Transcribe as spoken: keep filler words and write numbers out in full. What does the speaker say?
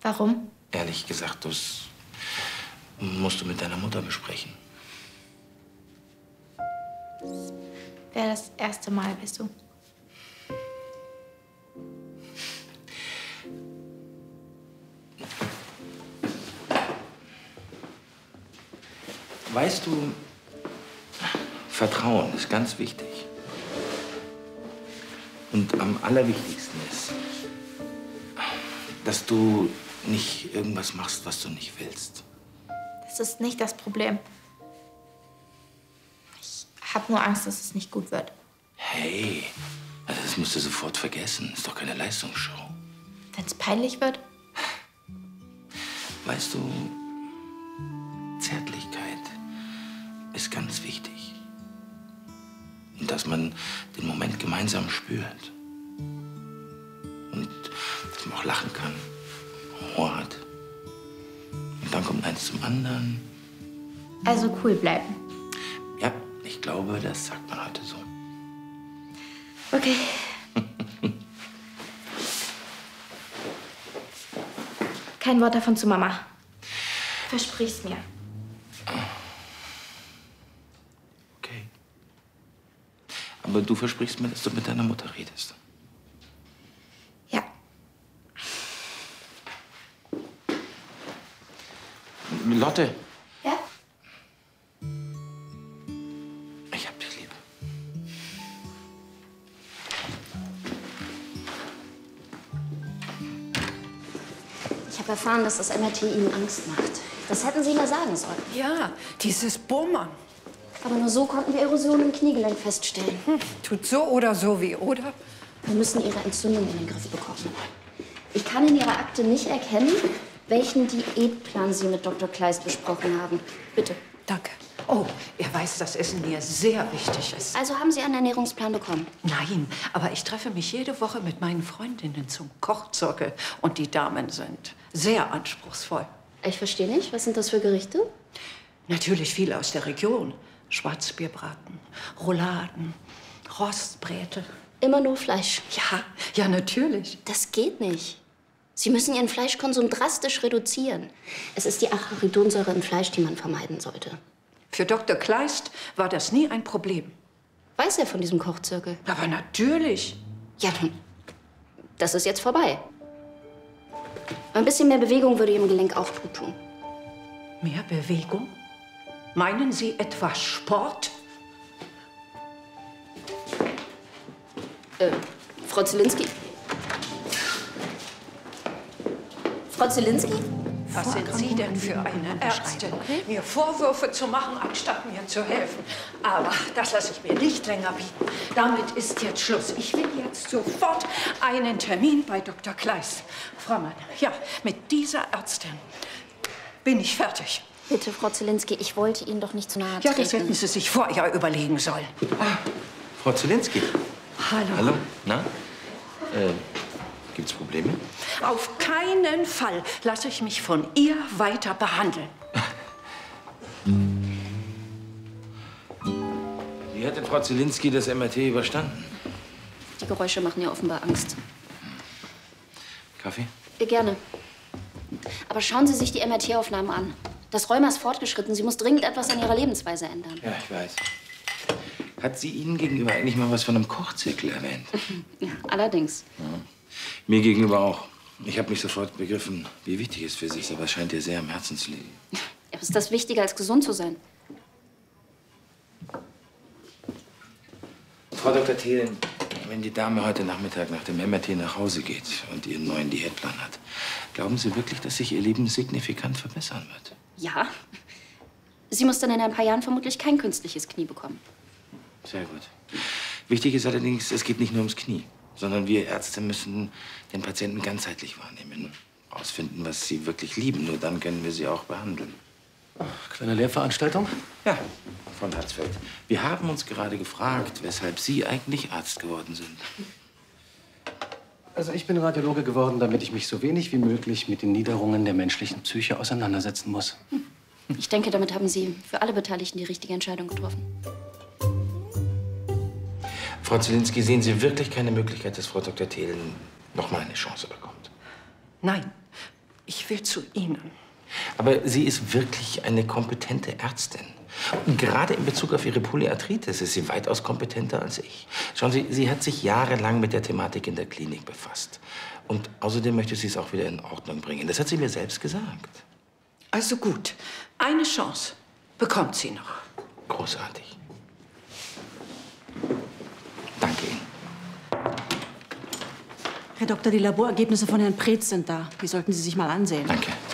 Warum? Ehrlich gesagt, das musst du mit deiner Mutter besprechen. Wäre das erste Mal, bist du? Weißt du, Vertrauen ist ganz wichtig. Und am allerwichtigsten ist, dass du nicht irgendwas machst, was du nicht willst. Das ist nicht das Problem. Ich habe nur Angst, dass es nicht gut wird. Hey, also das musst du sofort vergessen. Ist doch keine Leistungsshow. Wenn es peinlich wird? Weißt du, Zärtlichkeit ist ganz wichtig. Und dass man den Moment gemeinsam spürt. Und dass man auch lachen kann, Humor hat. Und dann kommt eins zum anderen. Also cool bleiben. Ja, ich glaube, das sagt man heute so. Okay. Kein Wort davon zu Mama. Versprich's mir. Okay. Aber du versprichst mir, dass du mit deiner Mutter redest. Ja. Lotte. Ja? Ich hab dich lieb. Ich habe erfahren, dass das M R T Ihnen Angst macht. Das hätten Sie mir sagen sollen. Ja, dieses Bohrmann. Aber nur so konnten wir Erosion im Kniegelenk feststellen. Hm, tut so oder so weh, oder? Wir müssen Ihre Entzündung in den Griff bekommen. Ich kann in Ihrer Akte nicht erkennen, welchen Diätplan Sie mit Doktor Kleist besprochen haben. Bitte. Danke. Oh, er weiß, dass Essen mir sehr wichtig ist. Also haben Sie einen Ernährungsplan bekommen? Nein, aber ich treffe mich jede Woche mit meinen Freundinnen zum Kochzirkel. Und die Damen sind sehr anspruchsvoll. Ich verstehe nicht. Was sind das für Gerichte? Natürlich viel aus der Region. Schwarzbierbraten, Rouladen, Rostbräte. Immer nur Fleisch. Ja, ja, natürlich. Das geht nicht. Sie müssen Ihren Fleischkonsum drastisch reduzieren. Es ist die Acharidonsäure im Fleisch, die man vermeiden sollte. Für Doktor Kleist war das nie ein Problem. Weiß er von diesem Kochzirkel? Aber natürlich. Ja, nun, das ist jetzt vorbei. Ein bisschen mehr Bewegung würde Ihrem Gelenk auch gut tun. Mehr Bewegung? Meinen Sie etwa Sport? Äh, Frau Zielinski? Frau Zielinski? Was sind Sie denn für eine Ärztin, mir Vorwürfe zu machen, anstatt mir zu helfen? Aber das lasse ich mir nicht länger bieten. Damit ist jetzt Schluss. Ich will jetzt sofort einen Termin bei Doktor Kleist. Frau Mann, ja, mit dieser Ärztin bin ich fertig. Bitte, Frau Zielinski, ich wollte Ihnen doch nicht zu nahe Ja, treten. das hätten Sie sich vorher überlegen sollen. Ah, Frau Zielinski. Hallo. Hallo, na? Äh, gibt's Probleme? Auf keinen Fall lasse ich mich von ihr weiter behandeln. Wie hat denn Frau Zielinski das M R T überstanden? Die Geräusche machen ihr offenbar Angst. Kaffee? Äh, Gerne. Aber schauen Sie sich die M R T-Aufnahmen an. Das Rheuma ist fortgeschritten. Sie muss dringend etwas an ihrer Lebensweise ändern. Ja, ich weiß. Hat sie Ihnen gegenüber eigentlich mal was von einem Kochzirkel erwähnt? Ja, allerdings. Ja. Mir gegenüber auch. Ich habe nicht sofort begriffen, wie wichtig es für sie ist, aber es scheint ihr sehr am Herzen zu liegen. Ja, ist das wichtiger, als gesund zu sein? Frau Doktor Thelen, wenn die Dame heute Nachmittag nach dem M R T nach Hause geht und ihren neuen Diätplan hat, glauben Sie wirklich, dass sich ihr Leben signifikant verbessern wird? Ja. Sie muss dann in ein paar Jahren vermutlich kein künstliches Knie bekommen. Sehr gut. Wichtig ist allerdings, es geht nicht nur ums Knie, sondern wir Ärzte müssen den Patienten ganzheitlich wahrnehmen. Rausfinden, was sie wirklich lieben. Nur dann können wir sie auch behandeln. Kleine Lehrveranstaltung? Ja, von Harzfeld. Wir haben uns gerade gefragt, weshalb Sie eigentlich Arzt geworden sind. Also ich bin Radiologe geworden, damit ich mich so wenig wie möglich mit den Niederungen der menschlichen Psyche auseinandersetzen muss. Ich denke, damit haben Sie für alle Beteiligten die richtige Entscheidung getroffen. Frau Zielinski, sehen Sie wirklich keine Möglichkeit, dass Frau Doktor Thelen noch mal eine Chance bekommt? Nein. Ich will zu Ihnen. Aber sie ist wirklich eine kompetente Ärztin. Und gerade in Bezug auf ihre Polyarthritis ist sie weitaus kompetenter als ich. Schauen Sie, sie hat sich jahrelang mit der Thematik in der Klinik befasst. Und außerdem möchte sie es auch wieder in Ordnung bringen. Das hat sie mir selbst gesagt. Also gut, eine Chance bekommt sie noch. Großartig. Danke Ihnen. Herr Doktor, die Laborergebnisse von Herrn Preetz sind da. Die sollten Sie sich mal ansehen. Danke.